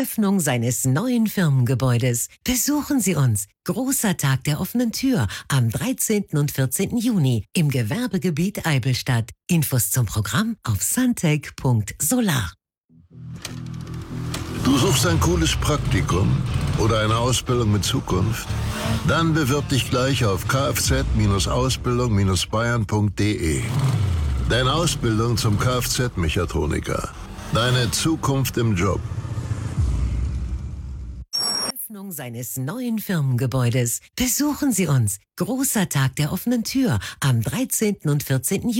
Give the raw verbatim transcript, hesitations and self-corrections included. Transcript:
Eröffnung seines neuen Firmengebäudes. Besuchen Sie uns. Großer Tag der offenen Tür am dreizehnten und vierzehnten Juni im Gewerbegebiet Eibelstadt. Infos zum Programm auf suntech punkt solar. Du suchst ein cooles Praktikum oder eine Ausbildung mit Zukunft? Dann bewirb dich gleich auf kfz Ausbildung bayern punkt de. Deine Ausbildung zum Kfz-Mechatroniker. Deine Zukunft im Job. Eröffnung seines neuen Firmengebäudes. Besuchen Sie uns. Großer Tag der offenen Tür am dreizehnten und vierzehnten Juni.